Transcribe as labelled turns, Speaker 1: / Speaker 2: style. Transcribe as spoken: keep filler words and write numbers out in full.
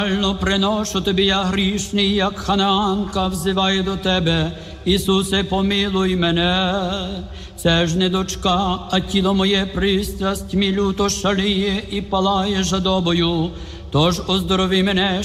Speaker 1: Приношу тобі я грішний, як ханаанка, взиваю до тебе. Ісусе, помилуй мене. Це ж не дочка, а тіло моє пристрасть, мій люто шаліє і палає жадобою. Тож оздорови мене,